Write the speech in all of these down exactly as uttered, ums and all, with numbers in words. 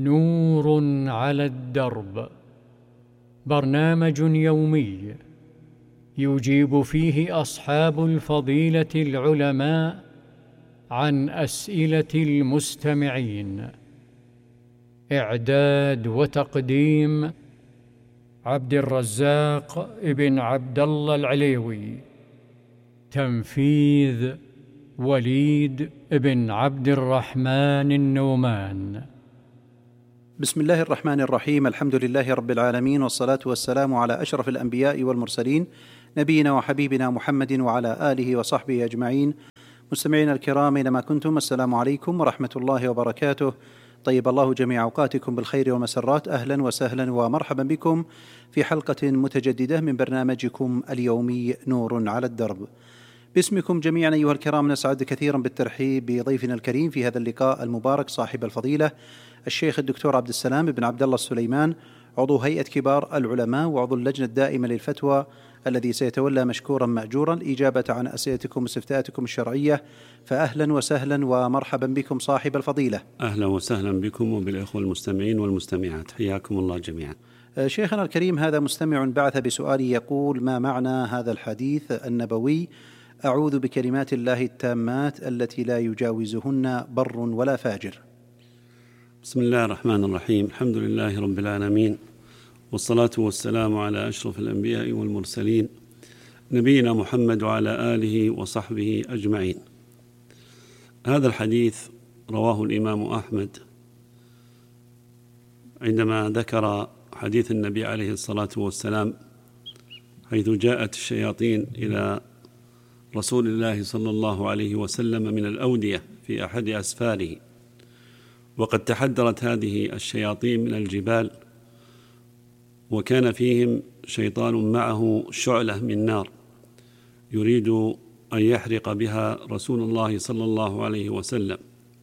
نور على الدرب، برنامج يومي يجيب فيه أصحاب الفضيلة العلماء عن أسئلة المستمعين. إعداد وتقديم عبد الرزاق ابن عبد الله العليوي. تنفيذ وليد ابن عبد الرحمن النومان. بسم الله الرحمن الرحيم. الحمد لله رب العالمين، والصلاة والسلام على أشرف الأنبياء والمرسلين، نبينا وحبيبنا محمد وعلى آله وصحبه أجمعين. مستمعينا الكرام أينما كنتم، السلام عليكم ورحمة الله وبركاته. طيب الله جميع أوقاتكم بالخير والمسرات. أهلا وسهلا ومرحبا بكم في حلقة متجددة من برنامجكم اليومي نور على الدرب. باسمكم جميعا أيها الكرام نسعد كثيرا بالترحيب بضيفنا الكريم في هذا اللقاء المبارك، صاحب الفضيلة الشيخ الدكتور عبد السلام بن عبد الله السليمان، عضو هيئة كبار العلماء وعضو اللجنة الدائمة للفتوى، الذي سيتولى مشكورا مأجورا الإجابة عن أسئلتكم واستفتاءاتكم الشرعية. فأهلا وسهلا ومرحبا بكم صاحب الفضيلة. أهلا وسهلا بكم وبالإخوة المستمعين والمستمعات، حياكم الله جميعا. شيخنا الكريم، هذا مستمع بعث بسؤال يقول: ما معنى هذا الحديث النبوي: أعوذ بكلمات الله التامات التي لا يجاوزهن بر ولا فاجر؟ بسم الله الرحمن الرحيم. الحمد لله رب العالمين، والصلاة والسلام على أشرف الأنبياء والمرسلين، نبينا محمد وعلى آله وصحبه أجمعين. هذا الحديث رواه الإمام أحمد عندما ذكر حديث النبي عليه الصلاة والسلام، حيث جاءت الشياطين إلى رسول الله صلى الله عليه وسلم من الأودية في أحد أسفاره، وقد تحدرت هذه الشياطين من الجبال، وكان فيهم شيطان معه شعلة من نار يريد أن يحرق بها رسول الله صلى الله عليه وسلم.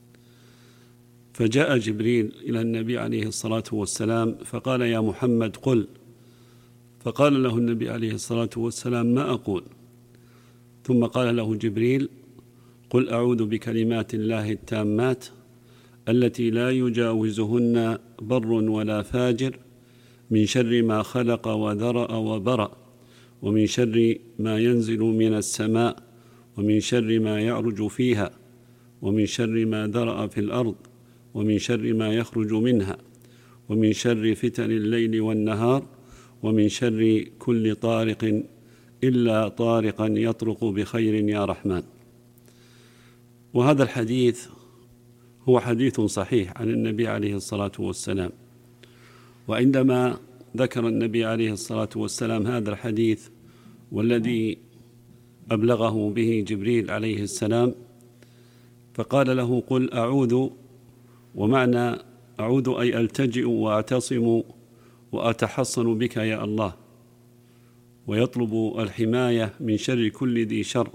فجاء جبريل إلى النبي عليه الصلاة والسلام فقال: يا محمد قل. فقال له النبي عليه الصلاة والسلام: ما أقول؟ ثم قال له جبريل: قل أعوذ بكلمات الله التامات التي لا يجاوزهن بر ولا فاجر، من شر ما خلق وذرأ وبرأ، ومن شر ما ينزل من السماء، ومن شر ما يعرج فيها، ومن شر ما ذرأ في الأرض، ومن شر ما يخرج منها، ومن شر فتن الليل والنهار، ومن شر كل طارق إلا طارقا يطرق بخير يا رحمن. وهذا الحديث هو حديث صحيح عن النبي عليه الصلاة والسلام. وعندما ذكر النبي عليه الصلاة والسلام هذا الحديث والذي أبلغه به جبريل عليه السلام، فقال له: قل أعوذ، ومعنى أعوذ أي ألتجئ وأعتصم وأتحصن بك يا الله، ويطلب الحماية من شر كل ذي شر.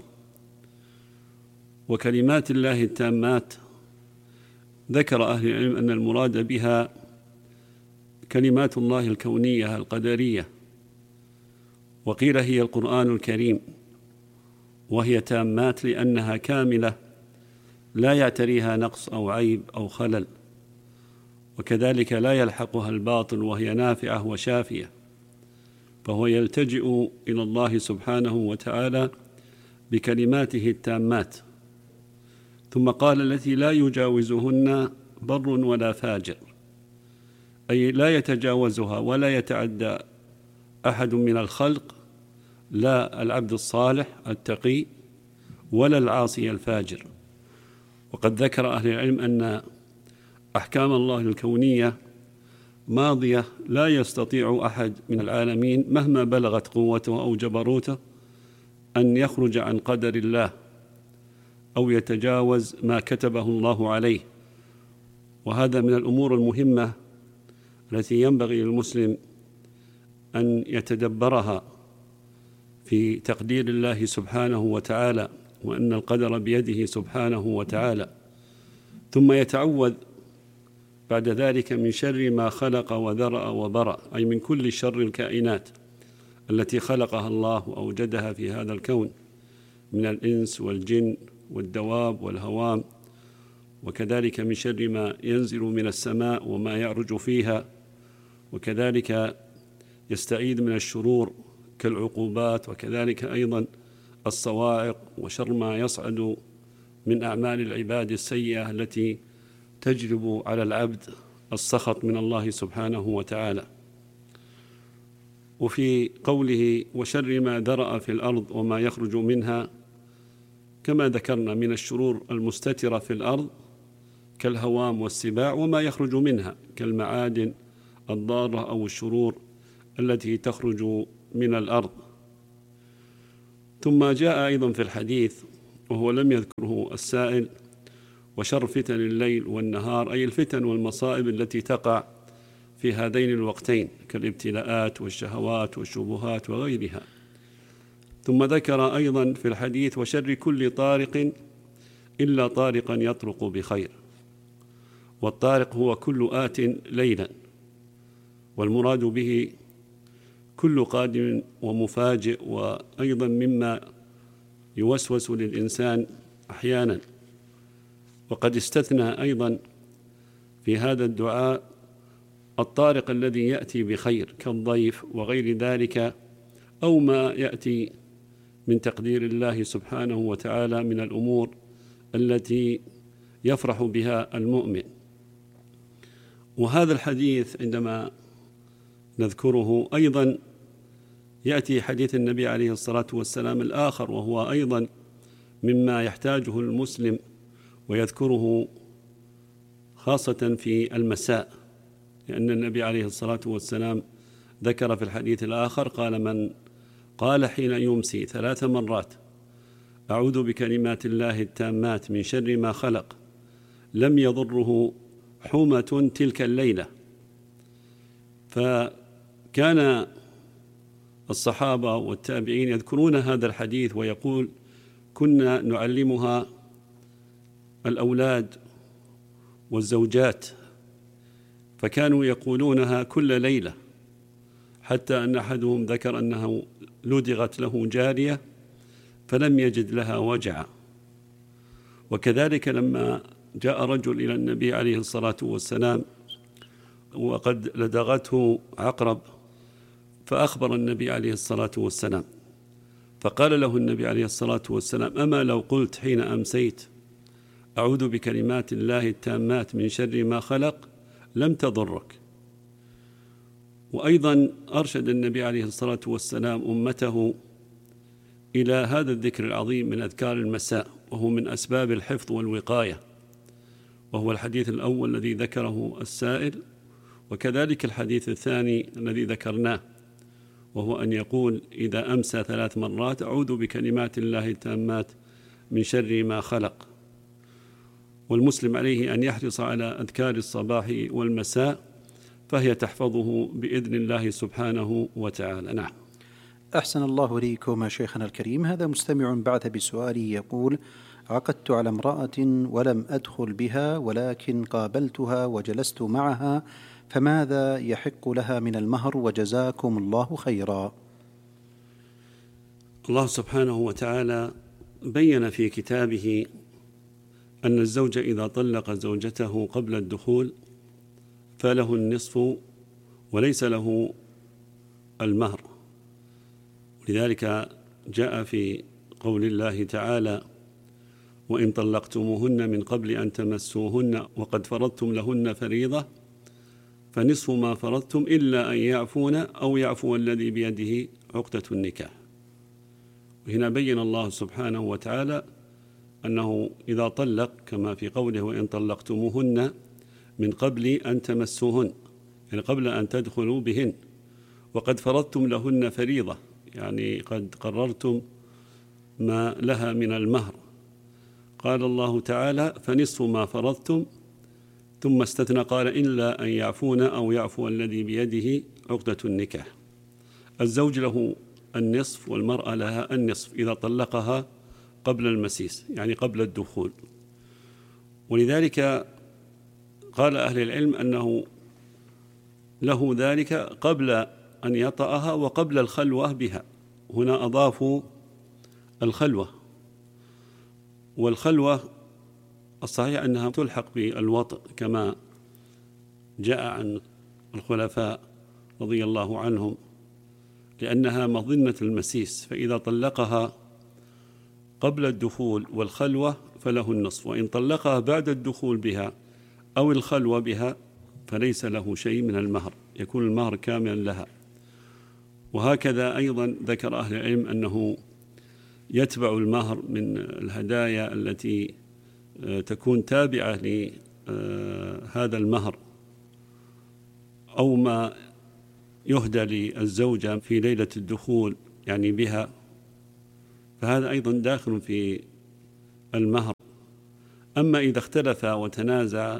وكلمات الله التامات ذكر أهل العلم أن المراد بها كلمات الله الكونية القدرية، وقيل هي القرآن الكريم، وهي تامات لأنها كاملة لا يعتريها نقص أو عيب أو خلل، وكذلك لا يلحقها الباطل، وهي نافعة وشافية. فهو يلتجئ إلى الله سبحانه وتعالى بكلماته التامات. ثم قال: التي لا يجاوزهن بر ولا فاجر، أي لا يتجاوزها ولا يتعدى أحد من الخلق، لا العبد الصالح التقي ولا العاصي الفاجر. وقد ذكر أهل العلم أن أحكام الله الكونية ماضية، لا يستطيع أحد من العالمين مهما بلغت قوته أو جبروته أن يخرج عن قدر الله أو يتجاوز ما كتبه الله عليه. وهذا من الأمور المهمة التي ينبغي للمسلم أن يتدبرها في تقدير الله سبحانه وتعالى، وأن القدر بيده سبحانه وتعالى. ثم يتعوذ بعد ذلك من شر ما خلق وذرأ وبرأ، أي من كل شر الكائنات التي خلقها الله وأوجدها في هذا الكون من الإنس والجن والدواب والهوام وكذلك من شر ما ينزل من السماء وما يعرج فيها، وكذلك يستعيذ من الشرور كالعقوبات، وكذلك أيضا الصواعق وشر ما يصعد من أعمال العباد السيئة التي تجلب على العبد السخط من الله سبحانه وتعالى. وفي قوله وشر ما ذرأ في الأرض وما يخرج منها، كما ذكرنا من الشرور المستترة في الأرض كالهوام والسباع، وما يخرج منها كالمعادن الضارة أو الشرور التي تخرج من الأرض. ثم جاء أيضا في الحديث وهو لم يذكره السائل وشر فتن الليل والنهار، أي الفتن والمصائب التي تقع في هذين الوقتين كالابتلاءات والشهوات والشبهات وغيرها. ثم ذكر أيضا في الحديث وشر كل طارق إلا طارقا يطرق بخير، والطارق هو كل آت ليلا، والمراد به كل قادم ومفاجئ، وأيضا مما يوسوس للإنسان أحيانا. وقد استثنى أيضا في هذا الدعاء الطارق الذي يأتي بخير كالضيف وغير ذلك، أو ما يأتي من تقدير الله سبحانه وتعالى من الأمور التي يفرح بها المؤمن. وهذا الحديث عندما نذكره أيضا يأتي حديث النبي عليه الصلاة والسلام الآخر، وهو أيضا مما يحتاجه المسلم ويذكره خاصة في المساء، لأن النبي عليه الصلاة والسلام ذكر في الحديث الآخر قال من قال حين يمسي ثلاث مرات أعوذ بكلمات الله التامات من شر ما خلق لم يضره حومة تلك الليلة. فكان الصحابة والتابعين يذكرون هذا الحديث ويقول كنا نعلمها الأولاد والزوجات، فكانوا يقولونها كل ليلة، حتى أن أحدهم ذكر أنه لدغت له جارية فلم يجد لها وجعا. وكذلك لما جاء رجل إلى النبي عليه الصلاة والسلام وقد لدغته عقرب، فأخبر النبي عليه الصلاة والسلام، فقال له النبي عليه الصلاة والسلام أما لو قلت حين أمسيت أعوذ بكلمات الله التامات من شر ما خلق لم تضرك. وأيضا أرشد النبي عليه الصلاة والسلام أمته إلى هذا الذكر العظيم من أذكار المساء، وهو من أسباب الحفظ والوقاية، وهو الحديث الأول الذي ذكره السائل، وكذلك الحديث الثاني الذي ذكرناه، وهو أن يقول إذا أمسى ثلاث مرات أعوذ بكلمات الله التامات من شر ما خلق. والمسلم عليه أن يحرص على أذكار الصباح والمساء، فهي تحفظه بإذن الله سبحانه وتعالى. نعم. أحسن الله إليكم شيخنا الكريم. هذا مستمع بعث بسؤاله يقول عقدت على امرأة ولم أدخل بها ولكن قابلتها وجلست معها، فماذا يحق لها من المهر؟ وجزاكم الله خيرا. الله سبحانه وتعالى بين في كتابه أن الزوج إذا طلق زوجته قبل الدخول فله النصف وليس له المهر. لذلك جاء في قول الله تعالى وإن طلقتموهن من قبل أن تمسوهن وقد فرضتم لهن فريضة فنصف ما فرضتم إلا أن يعفون أو يعفو الذي بيده عقدة النكاح. وهنا بين الله سبحانه وتعالى أنه إذا طلق كما في قوله وإن طلقتموهن من قبل أن تمسوهن، يعني قبل أن تدخلوا بهن، وقد فرضتم لهن فريضة، يعني قد قررتم ما لها من المهر. قال الله تعالى فنصف ما فرضتم، ثم استثنى قال إلا أن يعفون أو يعفو الذي بيده عقدة النكاح. الزوج له النصف والمرأة لها النصف إذا طلقها قبل المسيس، يعني قبل الدخول. ولذلك قال أهل العلم أنه له ذلك قبل أن يطأها وقبل الخلوة بها. هنا أضافوا الخلوة، والخلوة الصحيح أنها تلحق بالوطء كما جاء عن الخلفاء رضي الله عنهم، لأنها مظنة المسيس، فإذا طلقها قبل الدخول والخلوة فله النصف، وإن طلقها بعد الدخول بها أو الخلوة بها فليس له شيء من المهر، يكون المهر كاملا لها. وهكذا أيضا ذكر أهل العلم أنه يتبع المهر من الهدايا التي تكون تابعة لهذا المهر أو ما يهدى للزوجة في ليلة الدخول يعني بها، فهذا أيضا داخل في المهر. أما إذا اختلف وتنازع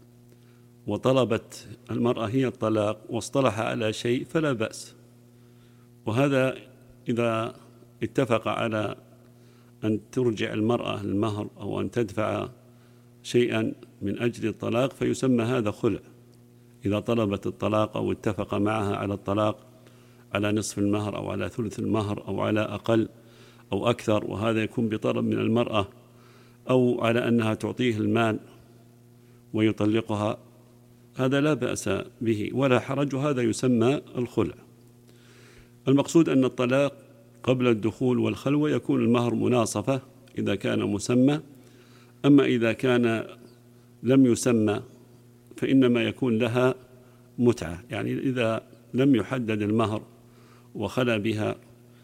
وطلبت المرأة هي الطلاق واصطلح على شيء فلا بأس، وهذا إذا اتفق على أن ترجع المرأة المهر أو أن تدفع شيئا من أجل الطلاق فيسمى هذا خلع. إذا طلبت الطلاق أو اتفق معها على الطلاق على نصف المهر أو على ثلث المهر أو على أقل أو أكثر، وهذا يكون بطلب من المرأة، أو على أنها تعطيه المال ويطلقها، هذا لا بأس به ولا حرج، وهذا يسمى الخلع. المقصود أن الطلاق قبل الدخول والخلوة يكون المهر مناصفة إذا كان مسمى، أما إذا كان لم يسمى فإنما يكون لها متعة، يعني إذا لم يحدد المهر وخلى بها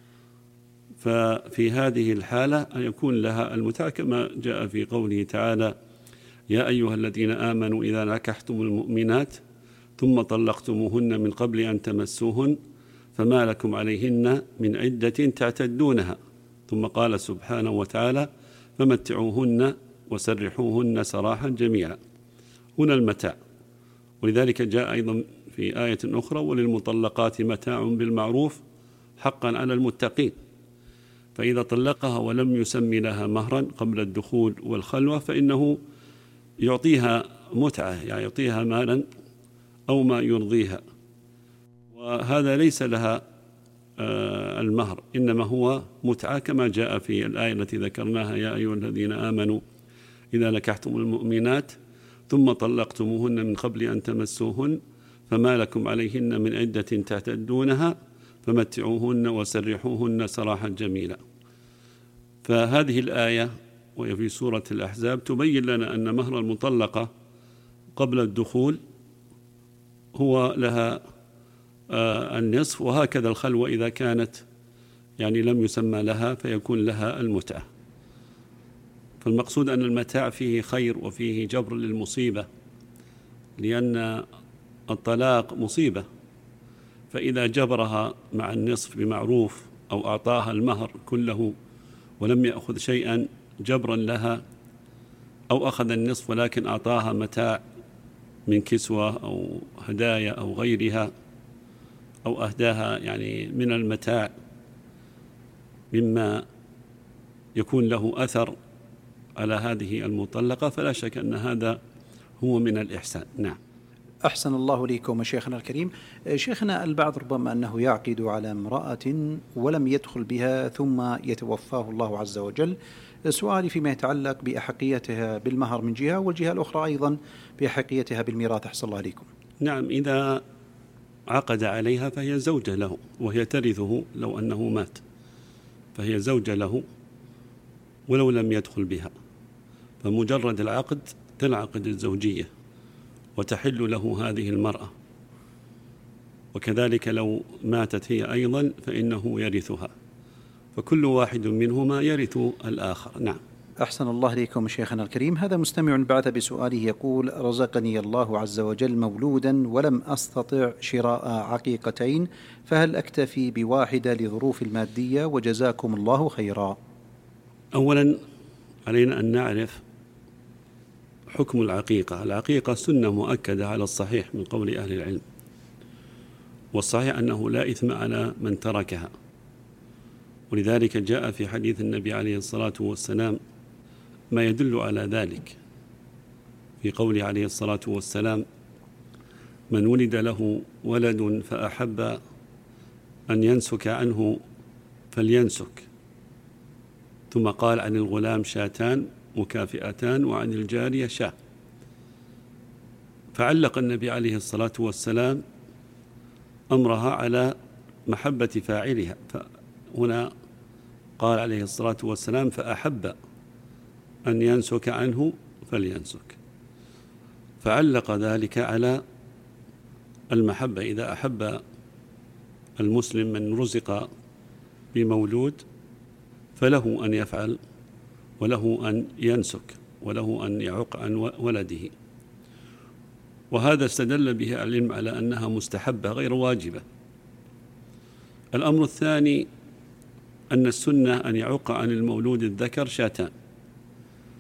ففي هذه الحالة أن يكون لها المتعة، كما جاء في قوله تعالى: يا أيها الذين آمنوا إذا نكحتم المؤمنات ثم طلقتموهن من قبل أن تمسوهن فما لكم عليهن من عدة تعتدونها، ثم قال سبحانه وتعالى: فمتعوهن وسرحوهن سراحا جميلا. هنا المتاع، ولذلك جاء أيضا في آية أخرى: وللمطلقات متاع بالمعروف حقا على المتقين. فإذا طلقها ولم يسمي لها مهرا قبل الدخول والخلوة فإنه يعطيها متعة، يعني يعطيها مالا أو ما يرضيها، وهذا ليس لها المهر، إنما هو متعة كما جاء في الآية التي ذكرناها: يا أيها الذين آمنوا إذا نكحتم المؤمنات ثم طلقتموهن من قبل أن تمسوهن فما لكم عليهن من عدة تعتدونها فمتعوهن وسرحوهن سراحا جميلا. فهذه الآية وهي في سورة الأحزاب تبين لنا أن مهر المطلقة قبل الدخول هو لها النصف، وهكذا الخلوة إذا كانت يعني لم يسمى لها فيكون لها المتعة. فالمقصود أن المتاع فيه خير وفيه جبر للمصيبة، لأن الطلاق مصيبة، فإذا جبرها مع النصف بمعروف أو أعطاها المهر كله ولم يأخذ شيئا جبرا لها، أو أخذ النصف ولكن أعطاها متاع من كسوة أو هدايا أو غيرها، أو أهداها يعني من المتاع مما يكون له أثر على هذه المطلقة، فلا شك أن هذا هو من الإحسان. نعم. أحسن الله ليكم شيخنا الكريم. شيخنا، البعض ربما أنه يعقد على امرأة ولم يدخل بها ثم يتوفاه الله عز وجل. سؤالي فيما يتعلق بأحقيتها بالمهر من جهة، والجهة الأخرى أيضا بأحقيتها بالميراث. أحسن الله ليكم. نعم، إذا عقد عليها فهي زوجة له وهي ترثه لو أنه مات، فهي زوجة له ولو لم يدخل بها، فمجرد العقد تنعقد الزوجية وتحل له هذه المرأة، وكذلك لو ماتت هي أيضا فإنه يرثها، فكل واحد منهما يرث الآخر. نعم. أحسن الله ليكم شيخنا الكريم. هذا مستمع بعث بسؤاله يقول: رزقني الله عز وجل مولودا ولم أستطع شراء عقيقتين، فهل أكتفي بواحدة لظروف المادية؟ وجزاكم الله خيرا. أولا علينا أن نعرف حكم العقيقة. العقيقة سنة مؤكدة على الصحيح من قول أهل العلم، والصحيح أنه لا إثم على من تركها، ولذلك جاء في حديث النبي عليه الصلاة والسلام ما يدل على ذلك، في قوله عليه الصلاة والسلام: من ولد له ولد فأحب أن ينسك عنه فلينسك، ثم قال عن الغلام شاتان مكافئتان وعن الجارية شاة. فعلق النبي عليه الصلاة والسلام أمرها على محبة فاعلها، فهنا قال عليه الصلاة والسلام فأحب أن ينسك عنه فلينسك، فعلق ذلك على المحبة. إذا أحب المسلم من رزق بمولود فله أن يفعل وله أن ينسك وله أن يعق عن ولده، وهذا استدل به العلم على أنها مستحبة غير واجبة. الأمر الثاني أن السنة أن يعق عن المولود الذكر شاتان،